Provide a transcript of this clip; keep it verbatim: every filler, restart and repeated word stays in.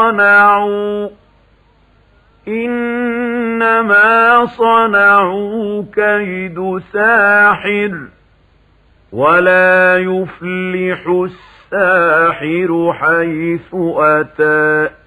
صنعوا إنما صنعوا كيد ساحر ولا يفلح الساحر حيث أتى